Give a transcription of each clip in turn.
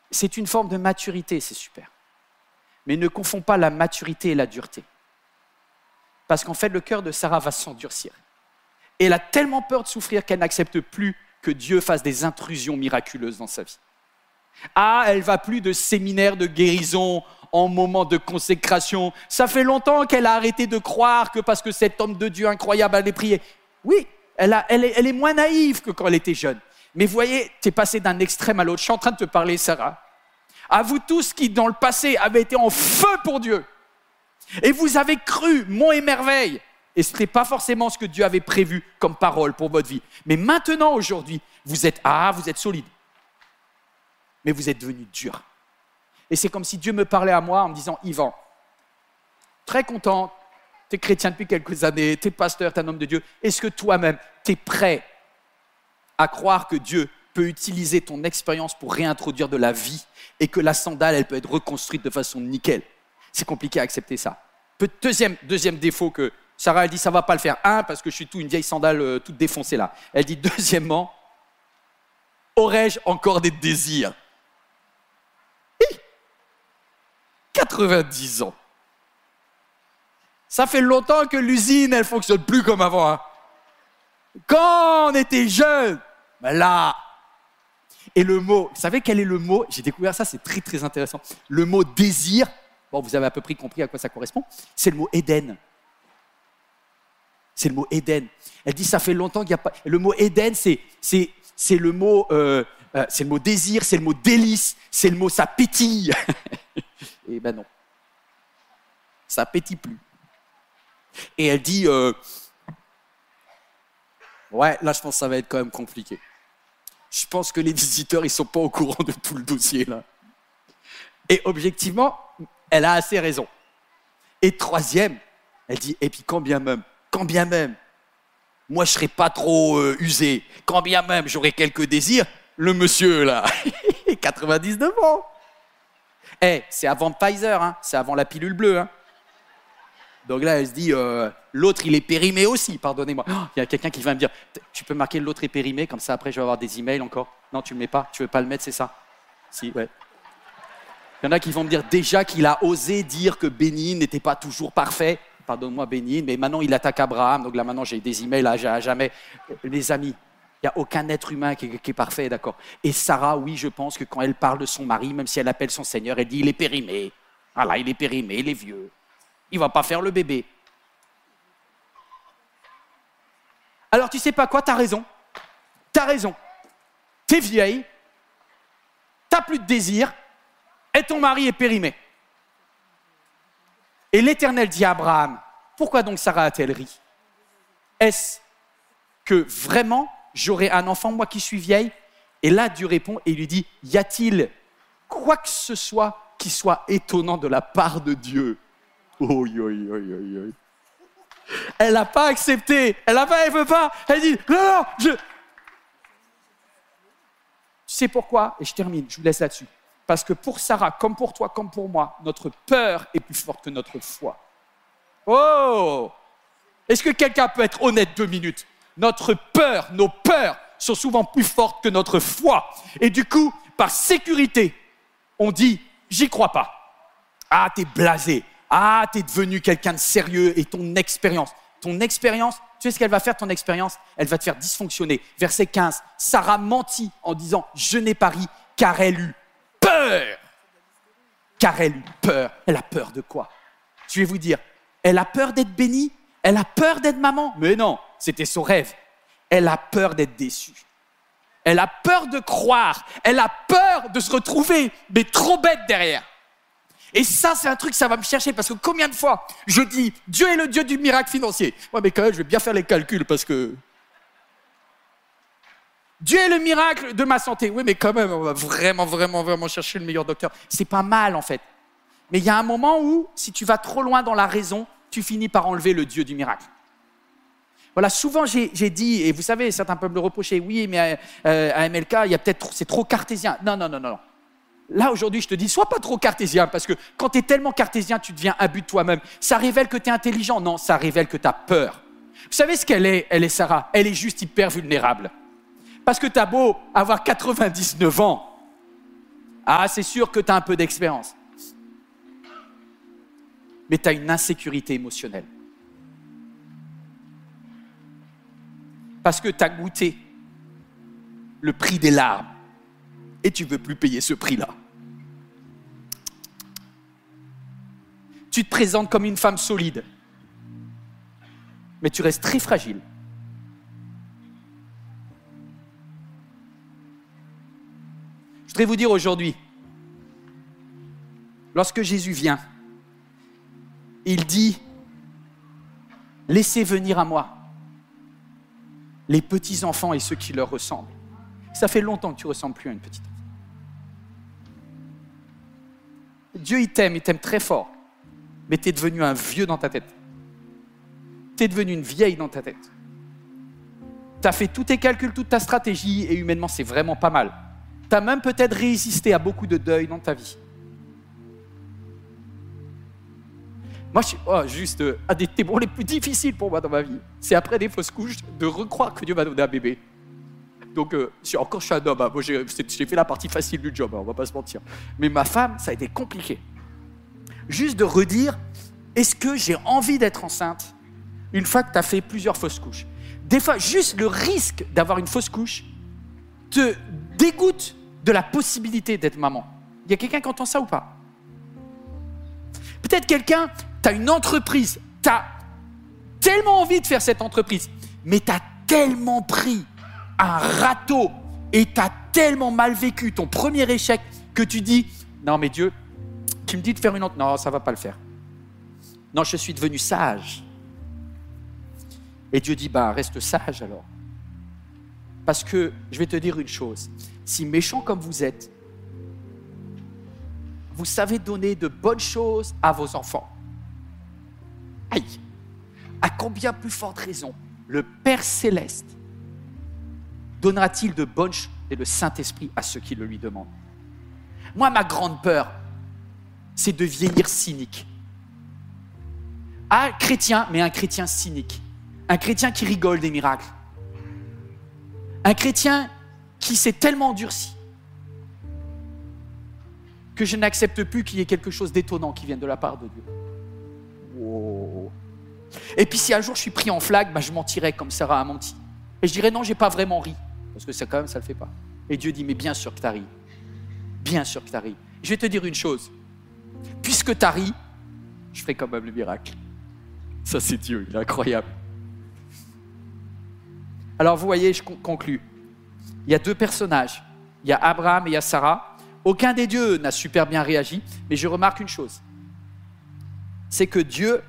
C'est une forme de maturité, c'est super. Mais ne confonds pas la maturité et la dureté. Parce qu'en fait, le cœur de Sarah va s'endurcir. Et elle a tellement peur de souffrir qu'elle n'accepte plus que Dieu fasse des intrusions miraculeuses dans sa vie. Ah, elle va plus de séminaire de guérison en moment de consécration. Ça fait longtemps qu'elle a arrêté de croire que parce que cet homme de Dieu incroyable allait prier. Oui, elle est moins naïve que quand elle était jeune. Mais vous voyez, tu es passé d'un extrême à l'autre. Je suis en train de te parler, Sarah. À vous tous qui, dans le passé, avez été en feu pour Dieu. Et vous avez cru, monts et merveilles. Et ce n'était pas forcément ce que Dieu avait prévu comme parole pour votre vie. Mais maintenant, aujourd'hui, vous êtes solide. Mais vous êtes devenu dur. Et c'est comme si Dieu me parlait à moi en me disant, Yvan, très content, tu es chrétien depuis quelques années, tu es pasteur, tu es un homme de Dieu. Est-ce que toi-même, tu es prêt à croire que Dieu peut utiliser ton expérience pour réintroduire de la vie et que la sandale, elle peut être reconstruite de façon nickel? C'est compliqué à accepter ça. Deuxième défaut que Sarah, elle dit, ça ne va pas le faire. Parce que je suis une vieille sandale toute défoncée là. Elle dit, deuxièmement, aurais-je encore des désirs? 90 ans. Ça fait longtemps que l'usine, elle ne fonctionne plus comme avant. Hein. Quand on était jeune, ben là. Et le mot, vous savez quel est le mot? J'ai découvert ça, c'est très très intéressant. Le mot désir, bon, vous avez à peu près compris à quoi ça correspond, c'est le mot Éden. C'est le mot Éden. Elle dit, ça fait longtemps qu'il n'y a pas... Le mot Éden, c'est le mot désir, c'est le mot délice, c'est le mot ça pétille. Et ben non, ça pétille plus. Et elle dit, ouais, là je pense que ça va être quand même compliqué. Je pense que les visiteurs, ils ne sont pas au courant de tout le dossier là. Et objectivement, elle a assez raison. Et troisième, elle dit, et puis quand bien même, moi je ne serais pas trop usé, quand bien même j'aurais quelques désirs, le monsieur là, 99 ans. C'est avant Pfizer, hein, c'est avant la pilule bleue. Hein. Donc là, elle se dit, l'autre, il est périmé aussi, pardonnez-moi. Il y a quelqu'un qui va me dire, tu peux marquer l'autre est périmé, comme ça après je vais avoir des emails encore. Non, tu ne le mets pas, tu ne veux pas le mettre, c'est ça? Si, ouais. Il y en a qui vont me dire déjà qu'il a osé dire que Bénin n'était pas toujours parfait. Pardonne-moi Bénin, mais maintenant il attaque Abraham, donc là maintenant j'ai des emails à jamais. Les amis, il n'y a aucun être humain qui est parfait, d'accord? Et Sarah, oui, je pense que quand elle parle de son mari, même si elle appelle son Seigneur, elle dit, il est périmé. Voilà, il est périmé, il est vieux. Il ne va pas faire le bébé. Alors, tu sais pas quoi? T'as raison. T'es vieille, t'as plus de désir, et ton mari est périmé. Et l'Éternel dit à Abraham, pourquoi donc Sarah a-t-elle ri? Est-ce que vraiment j'aurai un enfant, moi qui suis vieille? Et là, Dieu répond et lui dit, y a-t-il quoi que ce soit qui soit étonnant de la part de Dieu? Elle n'a pas accepté, elle ne veut pas, elle dit, non, Tu sais pourquoi? Et je termine, je vous laisse là-dessus. Parce que pour Sarah, comme pour toi, comme pour moi, notre peur est plus forte que notre foi. Oh! Est-ce que quelqu'un peut être honnête 2 minutes? Notre peur, nos peurs sont souvent plus fortes que notre foi. Et du coup, par sécurité, on dit, j'y crois pas. Ah, t'es blasé. Ah, t'es devenu quelqu'un de sérieux et ton expérience, tu sais ce qu'elle va faire, ton expérience? Elle va te faire dysfonctionner. Verset 15, Sarah mentit en disant, je n'ai pas ri car elle eut peur. Elle a peur de quoi? Je vais vous dire, elle a peur d'être bénie, elle a peur d'être maman. Mais non, c'était son rêve. Elle a peur d'être déçue. Elle a peur de croire. Elle a peur de se retrouver, mais trop bête derrière. Et ça, c'est un truc, ça va me chercher, parce que combien de fois je dis, Dieu est le Dieu du miracle financier. Ouais, mais quand même, je vais bien faire les calculs, parce que... Dieu est le miracle de ma santé. Oui, mais quand même, on va vraiment chercher le meilleur docteur. C'est pas mal, en fait. Mais il y a un moment où, si tu vas trop loin dans la raison, tu finis par enlever le Dieu du miracle. Voilà, souvent j'ai dit, et vous savez, certains peuvent me reprocher, oui, mais à MLK, c'est trop cartésien. Non. Là, aujourd'hui, je te dis, sois pas trop cartésien, parce que quand tu es tellement cartésien, tu deviens imbu de toi-même. Ça révèle que tu es intelligent. Non, ça révèle que tu as peur. Vous savez ce qu'elle est? Elle est Sarah. Elle est juste hyper vulnérable. Parce que tu as beau avoir 99 ans, Ah, c'est sûr que tu as un peu d'expérience. Mais tu as une insécurité émotionnelle. Parce que tu as goûté le prix des larmes et tu ne veux plus payer ce prix-là. Tu te présentes comme une femme solide, mais tu restes très fragile. Je voudrais vous dire aujourd'hui, lorsque Jésus vient, il dit « Laissez venir à moi les petits-enfants et ceux qui leur ressemblent. » Ça fait longtemps que tu ne ressembles plus à une petite enfant. Dieu, il t'aime très fort, mais tu es devenu un vieux dans ta tête. Tu es devenu une vieille dans ta tête. Tu as fait tous tes calculs, toute ta stratégie, et humainement, c'est vraiment pas mal. Tu as même peut-être résisté à beaucoup de deuil dans ta vie. Moi, un des témoins les plus difficiles pour moi dans ma vie, c'est après des fausses couches, de recroire que Dieu m'a donné un bébé. Donc, encore je suis un homme, moi j'ai fait la partie facile du job, on va pas se mentir. Mais ma femme, ça a été compliqué. Juste de redire, est-ce que j'ai envie d'être enceinte une fois que tu as fait plusieurs fausses couches? Des fois, juste le risque d'avoir une fausse couche te dégoûte de la possibilité d'être maman. Il y a quelqu'un qui entend ça ou pas? Peut-être quelqu'un, tu as une entreprise, tu as tellement envie de faire cette entreprise, mais tu as tellement pris un râteau et tu as tellement mal vécu ton premier échec que tu dis « Non mais Dieu, tu me dis de faire une autre. Non, ça ne va pas le faire. Non, je suis devenu sage. » Et Dieu dit « Reste sage alors. » Parce que je vais te dire une chose, si méchant comme vous êtes, vous savez donner de bonnes choses à vos enfants. Aïe! À combien plus forte raison le Père Céleste donnera-t-il de bonnes choses et le Saint-Esprit à ceux qui le lui demandent? Moi, ma grande peur, c'est de vieillir cynique. Un chrétien, mais un chrétien cynique. Un chrétien qui rigole des miracles. Un chrétien qui s'est tellement endurci que je n'accepte plus qu'il y ait quelque chose d'étonnant qui vienne de la part de Dieu. Wow. Et puis si un jour je suis pris en flague, je mentirais comme Sarah a menti. Et je dirais non, j'ai pas vraiment ri. Parce que ça quand même, ça le fait pas. Et Dieu dit, mais bien sûr que tu as ri. Bien sûr que tu as ri. Je vais te dire une chose. Puisque tu as ri, je ferai quand même le miracle. Ça c'est Dieu, il est incroyable. Alors vous voyez, je conclus. Il y a deux personnages. Il y a Abraham et il y a Sarah. Aucun des deux n'a super bien réagi, mais je remarque une chose. C'est que Dieu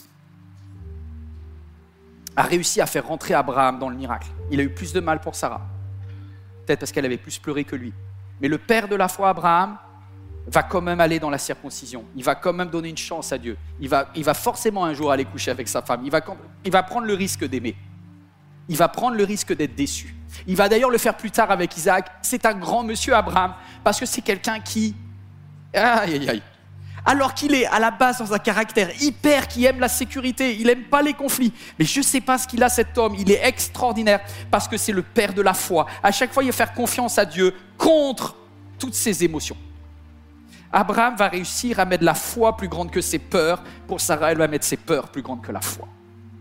a réussi à faire rentrer Abraham dans le miracle. Il a eu plus de mal pour Sarah. Peut-être parce qu'elle avait plus pleuré que lui. Mais le père de la foi, Abraham, va quand même aller dans la circoncision. Il va quand même donner une chance à Dieu. Il va forcément un jour aller coucher avec sa femme. Il va prendre le risque d'aimer. Il va prendre le risque d'être déçu. Il va d'ailleurs le faire plus tard avec Isaac. C'est un grand monsieur, Abraham, parce que c'est quelqu'un qui... Aïe, aïe, aïe. Alors qu'il est à la base dans un caractère hyper, qui aime la sécurité, il n'aime pas les conflits. Mais je ne sais pas ce qu'il a, cet homme. Il est extraordinaire parce que c'est le père de la foi. À chaque fois, il va faire confiance à Dieu contre toutes ses émotions. Abraham va réussir à mettre la foi plus grande que ses peurs. Pour Sarah, elle va mettre ses peurs plus grandes que la foi.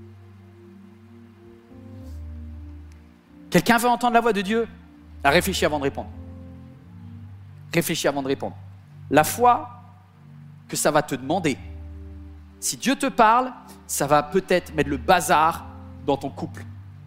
Quelqu'un veut entendre la voix de Dieu? Réfléchis avant de répondre. Réfléchis avant de répondre. La foi que ça va te demander. Si Dieu te parle, ça va peut-être mettre le bazar dans ton couple.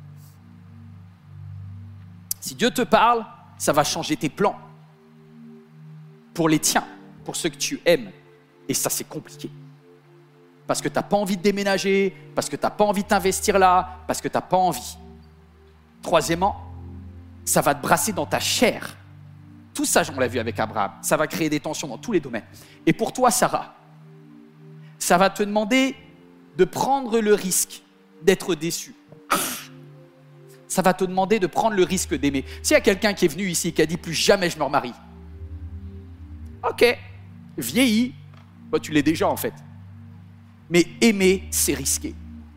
Si Dieu te parle, ça va changer tes plans pour les tiens, pour ceux que tu aimes. Et ça, c'est compliqué. Parce que tu n'as pas envie de déménager, parce que tu n'as pas envie de t'investir là, parce que tu n'as pas envie. Troisièmement, ça va te brasser dans ta chair. Tout ça, on l'a vu avec Abraham. Ça va créer des tensions dans tous les domaines. Et pour toi, Sarah, ça va te demander de prendre le risque d'être déçu. Ça va te demander de prendre le risque d'aimer. S'il y a quelqu'un qui est venu ici et qui a dit « plus jamais je me remarie », ok, vieillis, tu l'es déjà en fait. Mais aimer, c'est risqué.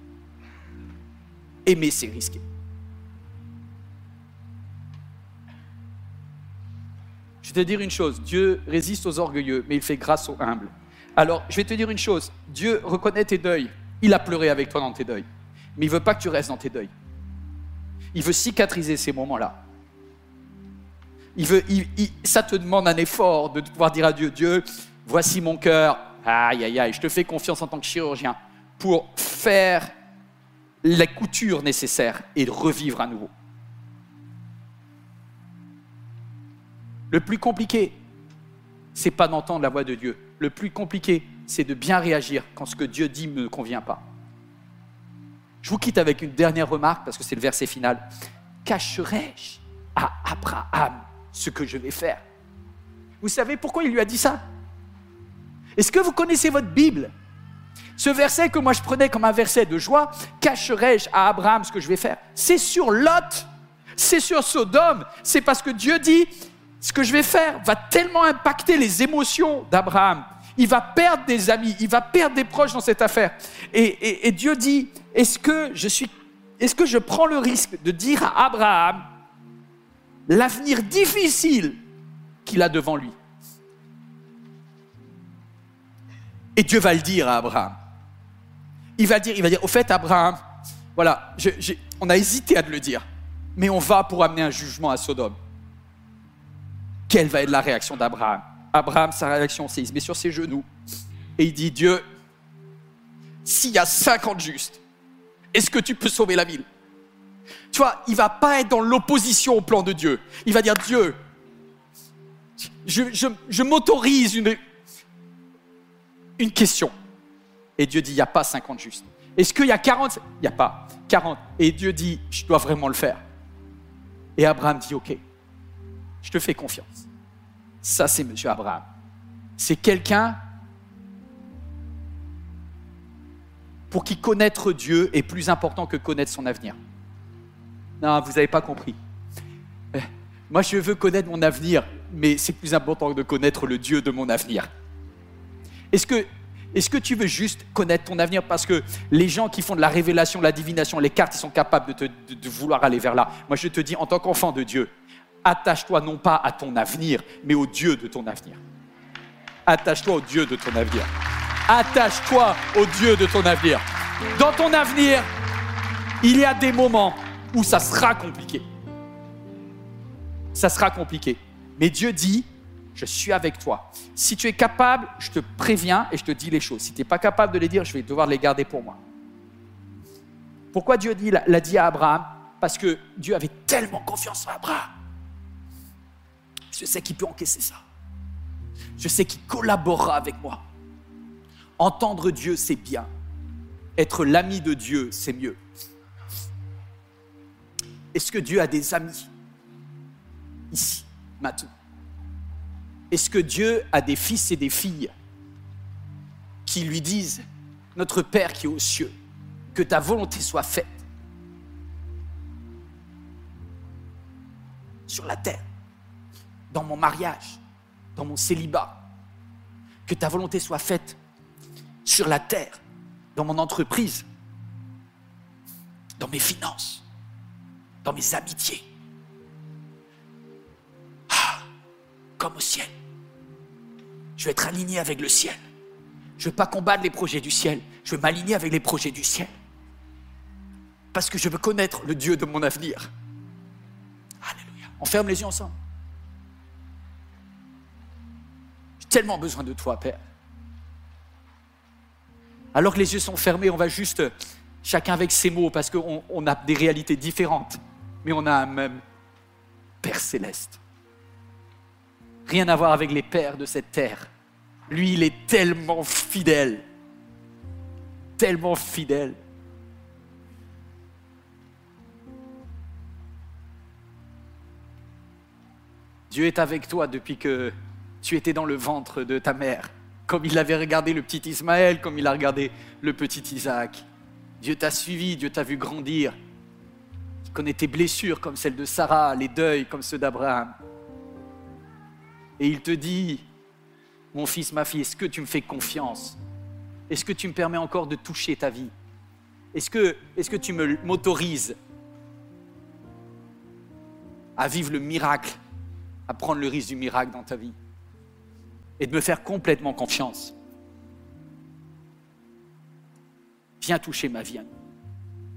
Aimer, c'est risqué. Je vais te dire une chose, Dieu résiste aux orgueilleux, mais il fait grâce aux humbles. Alors, je vais te dire une chose, Dieu reconnaît tes deuils, il a pleuré avec toi dans tes deuils, mais il ne veut pas que tu restes dans tes deuils. Il veut cicatriser ces moments-là. Ça te demande un effort de pouvoir dire à Dieu, Dieu, voici mon cœur, aïe, aïe, aïe, je te fais confiance en tant que chirurgien pour faire les coutures nécessaires et de revivre à nouveau. Le plus compliqué, c'est pas d'entendre la voix de Dieu. Le plus compliqué, c'est de bien réagir quand ce que Dieu dit ne me convient pas. Je vous quitte avec une dernière remarque, parce que c'est le verset final. Cacherai-je à Abraham ce que je vais faire? Vous savez pourquoi il lui a dit ça? Est-ce que vous connaissez votre Bible? Ce verset que moi je prenais comme un verset de joie, cacherai-je à Abraham ce que je vais faire? C'est sur Lot, c'est sur Sodome, c'est parce que Dieu dit, ce que je vais faire va tellement impacter les émotions d'Abraham. Il va perdre des amis, il va perdre des proches dans cette affaire. Et Dieu dit, est-ce que je prends le risque de dire à Abraham l'avenir difficile qu'il a devant lui? Et Dieu va le dire à Abraham. Il va dire, au fait Abraham, voilà, on a hésité à te le dire, mais on va pour amener un jugement à Sodome. Quelle va être la réaction d'Abraham? Abraham, sa réaction, c'est il se met sur ses genoux et il dit, Dieu, s'il y a 50 justes, est-ce que tu peux sauver la ville? Tu vois, il ne va pas être dans l'opposition au plan de Dieu. Il va dire, Dieu, je m'autorise une question. Et Dieu dit, il n'y a pas 50 justes. Est-ce qu'il y a 40? Il n'y a pas 40. Et Dieu dit, je dois vraiment le faire. Et Abraham dit, ok, je te fais confiance. Ça, c'est monsieur Abraham. C'est quelqu'un pour qui connaître Dieu est plus important que connaître son avenir. Non, vous n'avez pas compris. Moi, je veux connaître mon avenir, mais c'est plus important de connaître le Dieu de mon avenir. Est-ce que tu veux juste connaître ton avenir parce que les gens qui font de la révélation, de la divination, les cartes, ils sont capables de vouloir aller vers là? Moi, je te dis, en tant qu'enfant de Dieu, attache-toi non pas à ton avenir, mais au Dieu de ton avenir. Attache-toi au Dieu de ton avenir. Attache-toi au Dieu de ton avenir. Dans ton avenir, il y a des moments où ça sera compliqué. Ça sera compliqué. Mais Dieu dit, je suis avec toi. Si tu es capable, je te préviens et je te dis les choses. Si tu n'es pas capable de les dire, je vais devoir les garder pour moi. Pourquoi Dieu l'a dit à Abraham? Parce que Dieu avait tellement confiance en Abraham. Je sais qu'il peut encaisser ça. Je sais qu'il collaborera avec moi. Entendre Dieu, c'est bien. Être l'ami de Dieu, c'est mieux. Est-ce que Dieu a des amis ici, maintenant? Est-ce que Dieu a des fils et des filles qui lui disent, notre Père qui est aux cieux, que ta volonté soit faite sur la terre, dans mon mariage, dans mon célibat, que ta volonté soit faite sur la terre, dans mon entreprise, dans mes finances, dans mes amitiés, comme au ciel. Je vais être aligné avec le ciel. Je ne veux pas combattre les projets du ciel. Je veux m'aligner avec les projets du ciel. Parce que je veux connaître le Dieu de mon avenir. Alléluia. On ferme les yeux ensemble. J'ai tellement besoin de toi, Père. Alors que les yeux sont fermés, on va juste, chacun avec ses mots, parce qu'on a des réalités différentes, mais on a un même Père céleste. Rien à voir avec les pères de cette terre. Lui, il est tellement fidèle. Tellement fidèle. Dieu est avec toi depuis que tu étais dans le ventre de ta mère. Comme il avait regardé le petit Ismaël, comme il a regardé le petit Isaac. Dieu t'a suivi, Dieu t'a vu grandir. Il connaît tes blessures comme celles de Sarah, les deuils comme ceux d'Abraham. Et il te dit, mon fils, ma fille, est-ce que tu me fais confiance? Est-ce que tu me permets encore de toucher ta vie? Est-ce que tu m'autorises à vivre le miracle à prendre le risque du miracle dans ta vie et de me faire complètement confiance. Viens toucher ma vie à nous.